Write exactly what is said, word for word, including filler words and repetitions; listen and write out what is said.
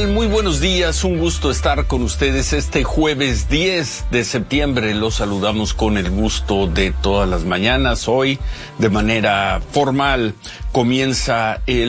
tal? Muy buenos días, un gusto estar con ustedes este jueves diez de septiembre. Los saludamos con el gusto de todas las mañanas. Hoy, de manera formal, comienza el